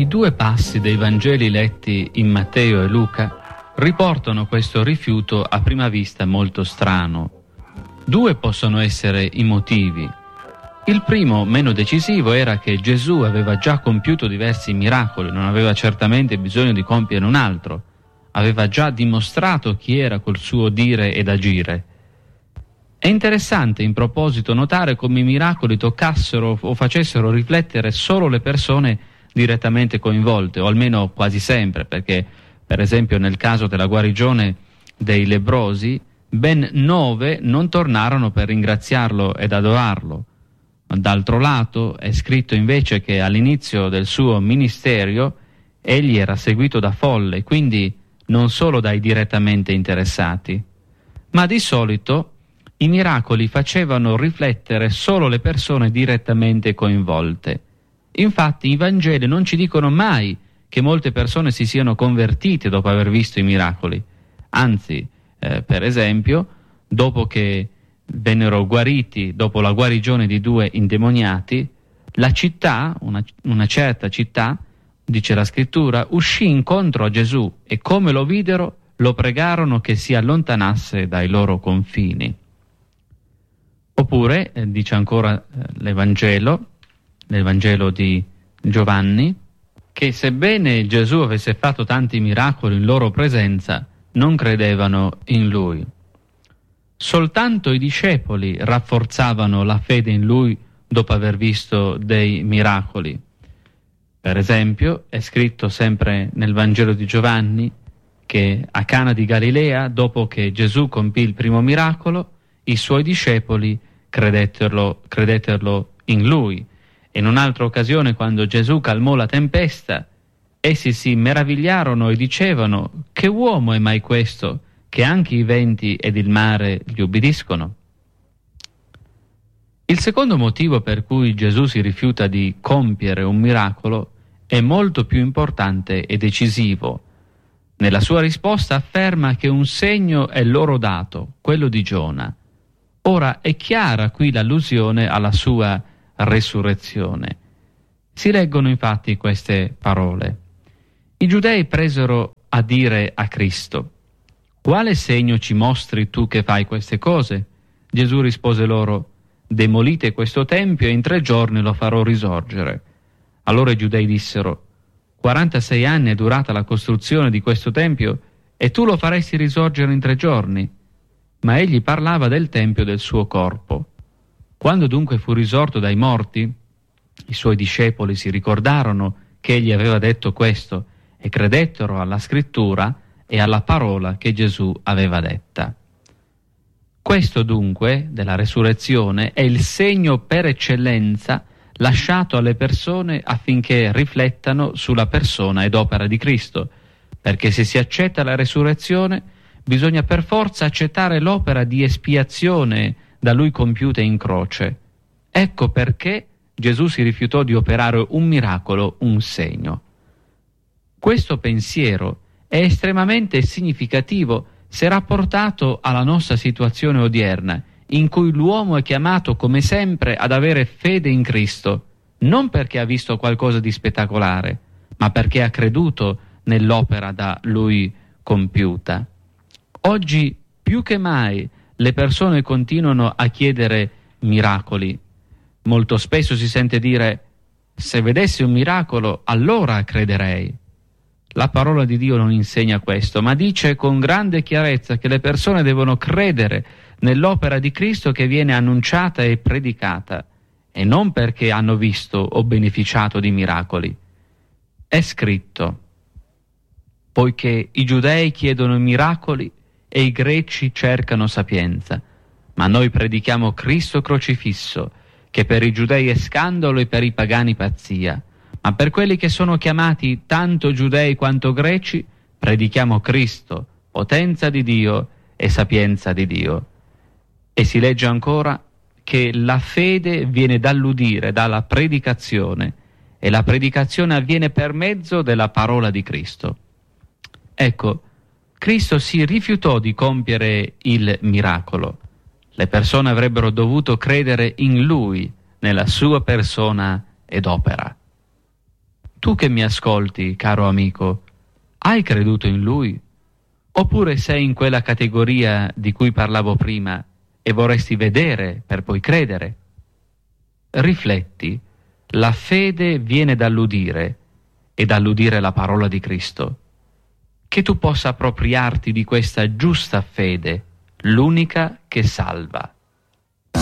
I due passi dei Vangeli letti in Matteo e Luca riportano questo rifiuto a prima vista molto strano. Due possono essere i motivi. Il primo, meno decisivo, era che Gesù aveva già compiuto diversi miracoli, non aveva certamente bisogno di compiere un altro. Aveva già dimostrato chi era col suo dire ed agire. È interessante in proposito notare come i miracoli toccassero o facessero riflettere solo le persone direttamente coinvolte, o almeno quasi sempre, perché per esempio nel caso della guarigione dei lebbrosi, ben 9 non tornarono per ringraziarlo ed adorarlo. D'altro lato è scritto invece che all'inizio del suo ministero egli era seguito da folle, quindi non solo dai direttamente interessati, ma di solito i miracoli facevano riflettere solo le persone direttamente coinvolte. Infatti i Vangeli non ci dicono mai che molte persone si siano convertite dopo aver visto i miracoli. Anzi, per esempio, dopo che vennero guariti, dopo la guarigione di 2 indemoniati, la città, una certa città, dice la scrittura, uscì incontro a Gesù e come lo videro lo pregarono che si allontanasse dai loro confini. Oppure, dice ancora nel Vangelo di Giovanni, che sebbene Gesù avesse fatto tanti miracoli in loro presenza, non credevano in lui. Soltanto i discepoli rafforzavano la fede in lui dopo aver visto dei miracoli. Per esempio, è scritto sempre nel Vangelo di Giovanni che a Cana di Galilea, dopo che Gesù compì il primo miracolo, i suoi discepoli credettero in lui. In un'altra occasione, quando Gesù calmò la tempesta, essi si meravigliarono e dicevano: che uomo è mai questo, che anche i venti ed il mare gli ubbidiscono? Il secondo motivo per cui Gesù si rifiuta di compiere un miracolo è molto più importante e decisivo. Nella sua risposta afferma che un segno è loro dato, quello di Giona. Ora è chiara qui l'allusione alla sua resurrezione. Si leggono infatti queste parole. I giudei presero a dire a Cristo: quale segno ci mostri tu che fai queste cose? Gesù rispose loro: demolite questo tempio e in 3 giorni lo farò risorgere. Allora i giudei dissero: 46 anni è durata la costruzione di questo tempio e tu lo faresti risorgere in 3 giorni? Ma egli parlava del tempio del suo corpo. Quando dunque fu risorto dai morti, i suoi discepoli si ricordarono che egli aveva detto questo e credettero alla scrittura e alla parola che Gesù aveva detta. Questo dunque, della resurrezione, è il segno per eccellenza lasciato alle persone affinché riflettano sulla persona ed opera di Cristo, perché se si accetta la resurrezione bisogna per forza accettare l'opera di espiazione da lui compiuta in croce. Ecco perché Gesù si rifiutò di operare un miracolo, un segno. Questo pensiero è estremamente significativo se rapportato alla nostra situazione odierna, in cui l'uomo è chiamato come sempre ad avere fede in Cristo, non perché ha visto qualcosa di spettacolare, ma perché ha creduto nell'opera da lui compiuta. Oggi più che mai le persone continuano a chiedere miracoli. Molto spesso si sente dire: se vedessi un miracolo allora crederei. La parola di Dio non insegna questo, ma dice con grande chiarezza che le persone devono credere nell'opera di Cristo che viene annunciata e predicata, e non perché hanno visto o beneficiato di miracoli. È scritto: poiché i giudei chiedono miracoli e i greci cercano sapienza, ma noi predichiamo Cristo crocifisso, che per i giudei è scandalo e per i pagani pazzia, ma per quelli che sono chiamati tanto giudei quanto greci predichiamo Cristo, potenza di Dio e sapienza di Dio. E si legge ancora che la fede viene dall'udire, dalla predicazione, e la predicazione avviene per mezzo della parola di Cristo. Ecco, Cristo si rifiutò di compiere il miracolo. Le persone avrebbero dovuto credere in Lui, nella sua persona ed opera. Tu che mi ascolti, caro amico, hai creduto in Lui? Oppure sei in quella categoria di cui parlavo prima e vorresti vedere per poi credere? Rifletti, la fede viene dall'udire e dall'udire la parola di Cristo. Che tu possa appropriarti di questa giusta fede, l'unica che salva.